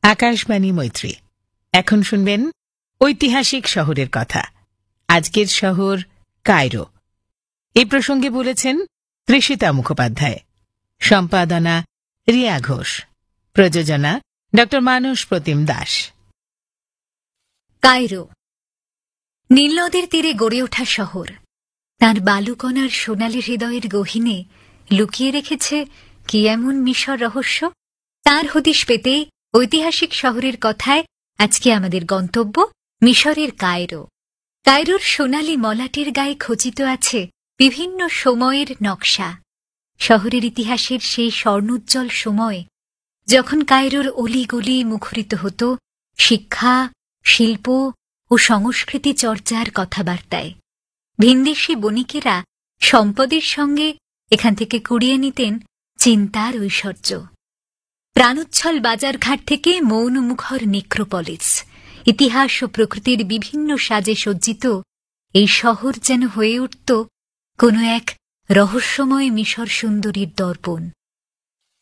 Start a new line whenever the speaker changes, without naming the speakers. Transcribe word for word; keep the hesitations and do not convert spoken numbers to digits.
আকাশবাণী মৈত্রী। এখন শুনবেন ঐতিহাসিক শহরের কথা। আজকের শহর কায়রো। এই প্রসঙ্গে বলেছেন তৃষিতা মুখোপাধ্যায়, সম্পাদনা রিয়া ঘোষ, প্রযোজনা ড মানস প্রতিম দাস।
কায়রো নীল নদের তীরে গড়ে ওঠা শহর তার বালুকণার সোনালী হৃদয়ের গহীনে লুকিয়ে রেখেছে কি এমন মিশর রহস্য? তার হদিশ পেতে ঐতিহাসিক শহরের কথায় আজকে আমাদের গন্তব্য মিশরের কায়রো। কায়রোর সোনালী মলাটের গায়ে খচিত আছে বিভিন্ন সময়ের নকশা। শহরের ইতিহাসের সেই স্বর্ণোজ্জ্বল সময় যখন কায়রোর অলিগলি মুখরিত হতো শিক্ষা, শিল্প ও সংস্কৃতি চর্চার কথাবার্তায়। ভিনদেশী বণিকেরা সম্পদের সঙ্গে এখান থেকে কুড়িয়ে নিতেন চিন্তার ঐশ্বর্য। প্রাণোচ্ছল বাজারঘাট থেকে মৌনমুখর নেক্রোপলিস, ইতিহাস ও প্রকৃতির বিভিন্ন সাজে সজ্জিত এই শহর যেন হয়ে উঠত কোনো এক রহস্যময় মিশর সুন্দরীর দর্পণ।